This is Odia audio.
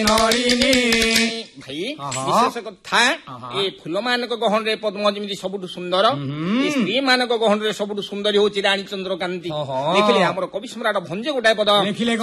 ଭାଇ ବିଶେଷ କଥା ଏ ଫୁଲ ମାନଙ୍କ ଗହଣରେ ପଦ୍ମ ଯେମିତି ସବୁଠୁ ସୁନ୍ଦର ସ୍ତ୍ରୀ ମାନଙ୍କ ଗହଣରେ ସବୁଠୁ ସୁନ୍ଦରୀ ହଉଛି ରାଣୀ ଚନ୍ଦ୍ରକାନ୍ତି। ଦେଖିଲେ ଆମର କବି ସମ୍ରାଟ ଭଞ୍ଜ ଗୋଟାଏ ପଦ